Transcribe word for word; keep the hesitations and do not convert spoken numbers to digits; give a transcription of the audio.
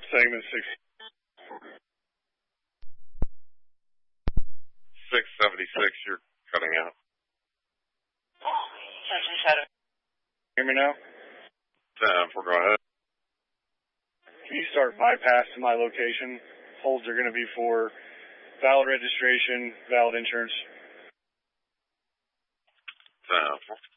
Segment six. six seventy-six, you're cutting out. Hear me now? ten four, go ahead. Can you start bypassing my location? Holds are going to be for valid registration, valid insurance. ten four.